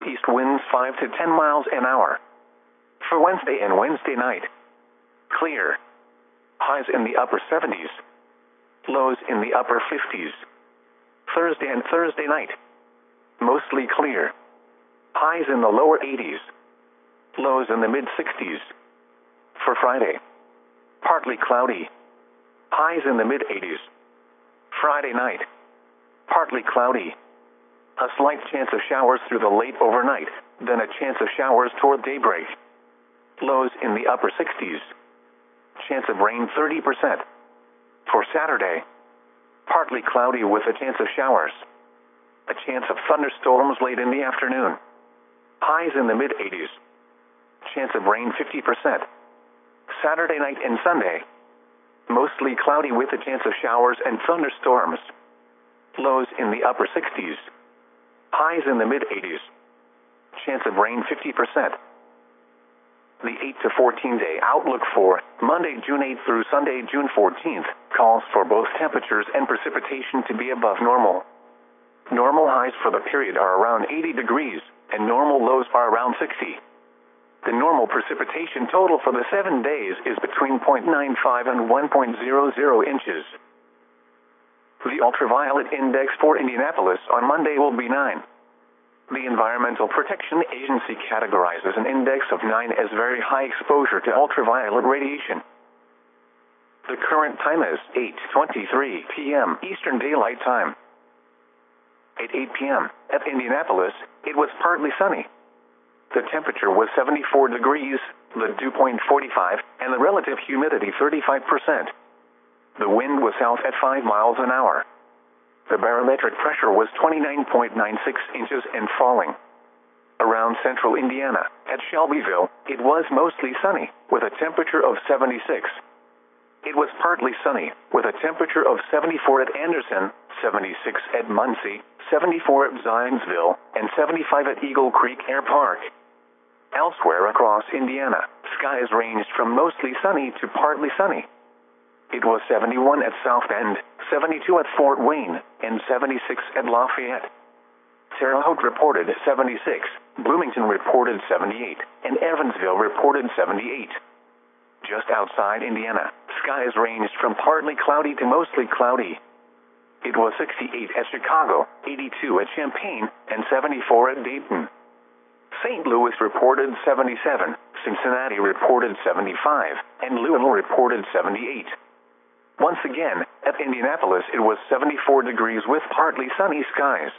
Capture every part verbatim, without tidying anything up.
East winds five to ten miles an hour. For Wednesday and Wednesday night, clear. Highs in the upper seventies. Lows in the upper fifties. Thursday and Thursday night, mostly clear. Highs in the lower eighties. Lows in the mid sixties. For Friday, partly cloudy. Highs in the mid eighties. Friday night, partly cloudy. A slight chance of showers through the late overnight, then a chance of showers toward daybreak. Lows in the upper sixties. Chance of rain thirty percent. For Saturday, partly cloudy with a chance of showers. A chance of thunderstorms late in the afternoon. Highs in the mid eighties. Chance of rain fifty percent. Saturday night and Sunday, mostly cloudy with a chance of showers and thunderstorms. Lows in the upper sixties. Highs in the mid eighties. Chance of rain fifty percent. The eight to fourteen day outlook for Monday, June eighth through Sunday, June fourteenth, calls for both temperatures and precipitation to be above normal. Normal highs for the period are around eighty degrees, and normal lows are around sixty. The normal precipitation total for the seven days is between zero point nine five and one point zero zero inches. The ultraviolet index for Indianapolis on Monday will be nine. The Environmental Protection Agency categorizes an index of nine as very high exposure to ultraviolet radiation. The current time is eight twenty-three p m Eastern Daylight Time. At eight p m at Indianapolis, it was partly sunny. The temperature was seventy-four degrees, the dew point forty-five, and the relative humidity thirty-five percent. The wind was south at five miles an hour. The barometric pressure was twenty-nine point nine six inches and falling. Around central Indiana, at Shelbyville, it was mostly sunny, with a temperature of seventy-six. It was partly sunny, with a temperature of seventy-four at Anderson, seventy-six at Muncie, seventy-four at Zionsville, and seventy-five at Eagle Creek Air Park. Elsewhere across Indiana, skies ranged from mostly sunny to partly sunny. It was seventy-one at South Bend, seventy-two at Fort Wayne, and seventy-six at Lafayette. Terre Haute reported seventy-six, Bloomington reported seventy-eight, and Evansville reported seventy-eight. Just outside Indiana, skies ranged from partly cloudy to mostly cloudy. It was sixty-eight at Chicago, eighty-two at Champaign, and seventy-four at Dayton. Saint Louis reported seventy-seven, Cincinnati reported seventy-five, and Louisville reported seventy-eight. Once again, at Indianapolis it was seventy-four degrees with partly sunny skies.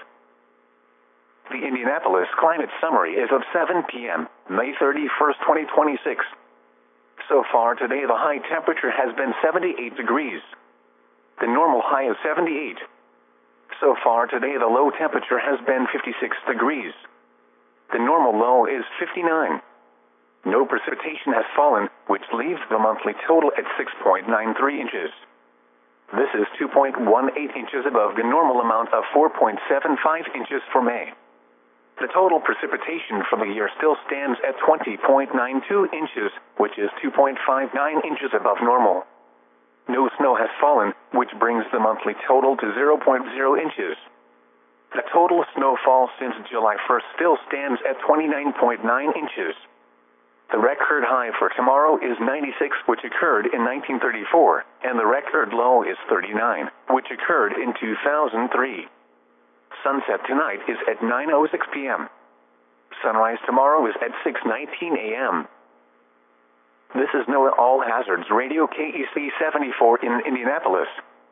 The Indianapolis Climate Summary is of seven p m, May thirty-first, twenty twenty-six. So far today the high temperature has been seventy-eight degrees. The normal high is seventy-eight. So far today the low temperature has been fifty-six degrees. The normal low is fifty-nine. No precipitation has fallen, which leaves the monthly total at six point nine three inches. This is two point one eight inches above the normal amount of four point seven five inches for May. The total precipitation for the year still stands at twenty point nine two inches, which is two point five nine inches above normal. No snow has fallen, which brings the monthly total to zero point zero inches. The total snowfall since July first still stands at twenty-nine point nine inches. The record high for tomorrow is ninety-six, which occurred in nineteen thirty-four, and the record low is thirty-nine, which occurred in two thousand three. Sunset tonight is at nine oh six p m Sunrise tomorrow is at six nineteen a m This is NOAA All Hazards Radio K E C seventy-four in Indianapolis.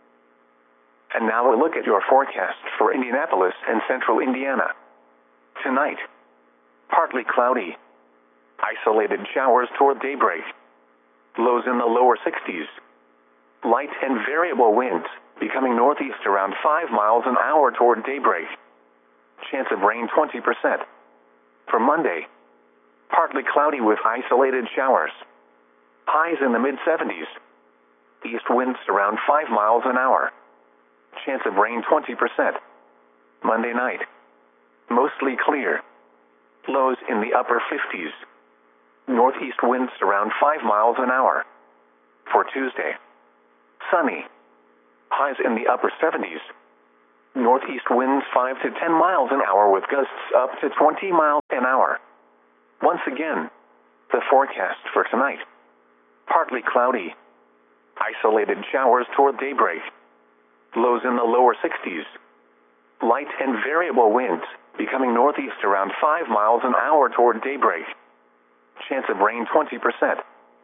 And now a look at your forecast for Indianapolis and central Indiana. Tonight, partly cloudy. Isolated showers toward daybreak. Lows in the lower sixties. Light and variable winds, becoming northeast around five miles an hour toward daybreak. Chance of rain twenty percent. For Monday, partly cloudy with isolated showers. Highs in the mid seventies. East winds around five miles an hour. Chance of rain twenty percent. Monday night, mostly clear. Lows in the upper fifties. Northeast winds around five miles an hour. For Tuesday, sunny. Highs in the upper seventies. Northeast winds five to ten miles an hour with gusts up to twenty miles an hour. Once again, the forecast for tonight. Partly cloudy. Isolated showers toward daybreak. Lows in the lower sixties. Light and variable winds, becoming northeast around five miles an hour toward daybreak. Chance of rain twenty percent.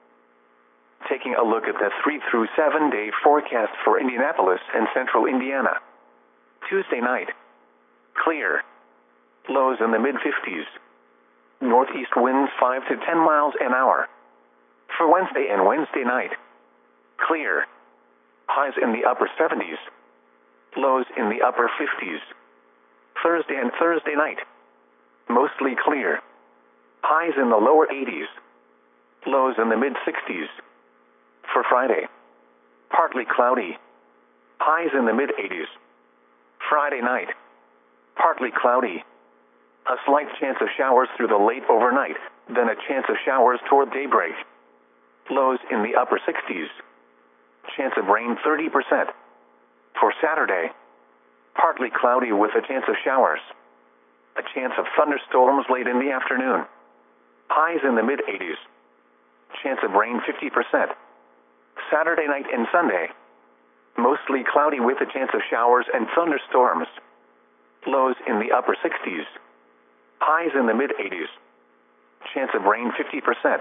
Taking a look at the three through seven day forecast for Indianapolis and central Indiana. Tuesday night. Clear. Lows in the mid fifties. Northeast winds five to ten miles an hour. For Wednesday and Wednesday night. Clear. Highs in the upper seventies. Lows in the upper fifties. Thursday and Thursday night. Mostly clear. Highs in the lower eighties. Lows in the mid sixties. For Friday. Partly cloudy. Highs in the mid eighties. Friday night. Partly cloudy. A slight chance of showers through the late overnight, then a chance of showers toward daybreak. Lows in the upper sixties. Chance of rain thirty percent. For Saturday. Partly cloudy with a chance of showers. A chance of thunderstorms late in the afternoon. Highs in the mid eighties. Chance of rain fifty percent. Saturday night and Sunday. Mostly cloudy with a chance of showers and thunderstorms. Lows in the upper sixties. Highs in the mid eighties. Chance of rain fifty percent.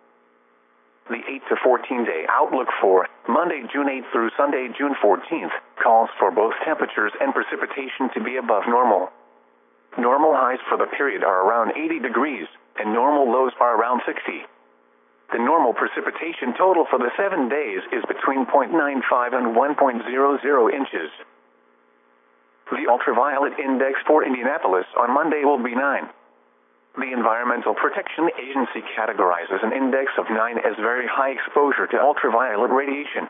The eight to fourteen day outlook for Monday, June eighth through Sunday, June fourteenth, calls for both temperatures and precipitation to be above normal. Normal highs for the period are around eighty degrees, and normal lows are around sixty. The normal precipitation total for the seven days is between zero point nine five and one point zero zero inches. The ultraviolet index for Indianapolis on Monday will be nine. The Environmental Protection Agency categorizes an index of nine as very high exposure to ultraviolet radiation.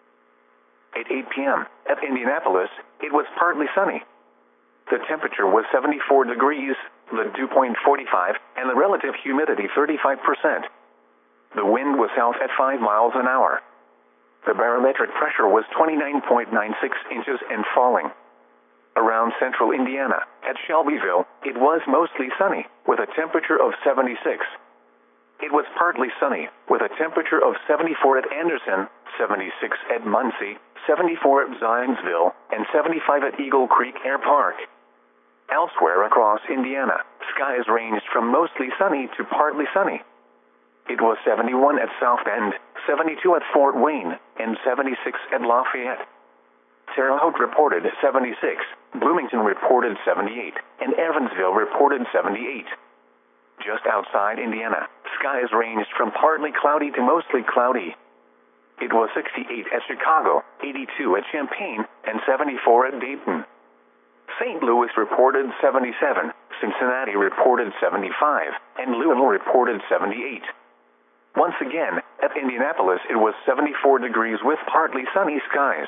At eight p m at Indianapolis, it was partly sunny. The temperature was seventy-four degrees, the dew point forty-five, and the relative humidity thirty-five percent. The wind was south at five miles an hour. The barometric pressure was twenty-nine point nine six inches and falling. Around central Indiana, at Shelbyville, it was mostly sunny, with a temperature of seventy-six. It was partly sunny, with a temperature of seventy-four at Anderson, seventy-six at Muncie, seventy-four at Zionsville, and seventy-five at Eagle Creek Air Park. Elsewhere across Indiana, skies ranged from mostly sunny to partly sunny. It was seventy-one at South Bend, seventy-two at Fort Wayne, and seventy-six at Lafayette. Terre Haute reported seventy-six, Bloomington reported seventy-eight, and Evansville reported seventy-eight. Just outside Indiana, skies ranged from partly cloudy to mostly cloudy. It was sixty-eight at Chicago, eighty-two at Champaign, and seventy-four at Dayton. Saint Louis reported seventy-seven, Cincinnati reported seventy-five, and Louisville reported seventy-eight. Once again, at Indianapolis it was seventy-four degrees with partly sunny skies.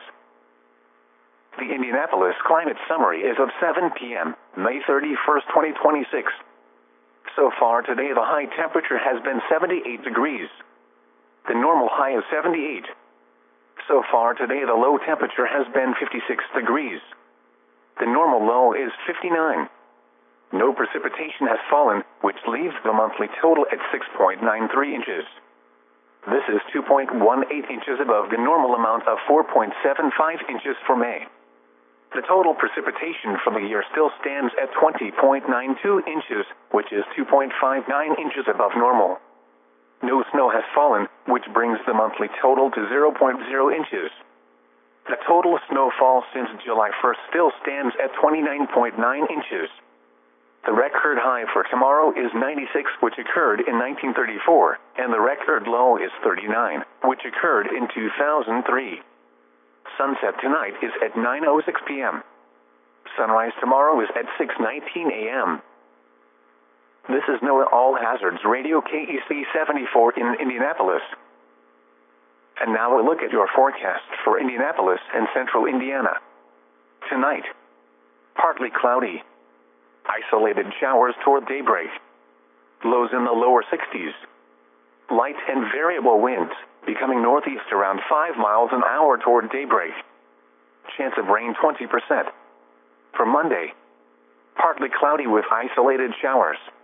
The Indianapolis Climate Summary is of seven p m, May thirty-first, twenty twenty-six. So far today the high temperature has been seventy-eight degrees. The normal high is seventy-eight. So far today the low temperature has been fifty-six degrees. The normal low is fifty-nine. No precipitation has fallen, which leaves the monthly total at six point nine three inches. This is two point one eight inches above the normal amount of four point seven five inches for May. The total precipitation for the year still stands at twenty point nine two inches, which is two point five nine inches above normal. No snow has fallen, which brings the monthly total to zero point zero inches. The total snowfall since July first still stands at twenty-nine point nine inches. The record high for tomorrow is ninety-six, which occurred in nineteen thirty-four, and the record low is thirty-nine, which occurred in two thousand three. Sunset tonight is at nine oh six p m Sunrise tomorrow is at six nineteen a m This is NOAA All Hazards Radio K E C seventy-four in Indianapolis. And now a look at your forecast for Indianapolis and central Indiana. Tonight, partly cloudy. Isolated showers toward daybreak. Lows in the lower sixties. Light and variable winds, becoming northeast around five miles an hour toward daybreak. Chance of rain twenty percent. For Monday, partly cloudy with isolated showers.